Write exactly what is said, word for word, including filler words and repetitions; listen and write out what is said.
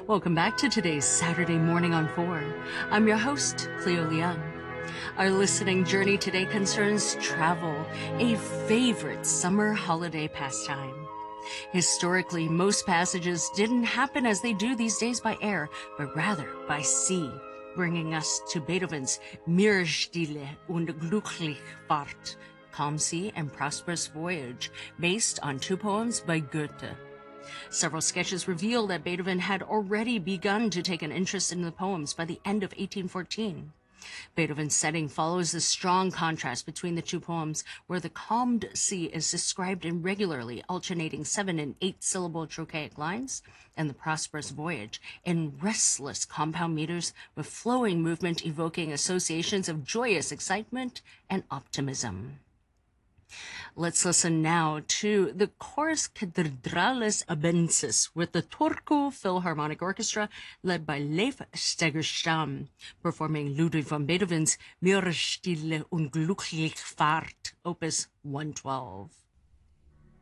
Welcome back to today's Saturday Morning on four. I'm your host, Cleo Leung. Our listening journey today concerns travel, a favorite summer holiday pastime. Historically, most passages didn't happen as they do these days by air, but rather by sea, bringing us to Beethoven's Meeresstille und glückliche Fahrt, Calm Sea and Prosperous Voyage, based on two poems by Goethe. Several sketches reveal that Beethoven had already begun to take an interest in the poems by the end of eighteen fourteen. Beethoven's setting follows the strong contrast between the two poems, where the calmed sea is described in regularly alternating seven and eight syllable trochaic lines, and the prosperous voyage in restless compound meters with flowing movement evoking associations of joyous excitement and optimism. Let's listen now to the Chorus Cathedralis Abensis with the Turku Philharmonic Orchestra led by Leif Stegerstam, performing Ludwig van Beethoven's Meeresstille und glückliche Fahrt, Opus one twelve.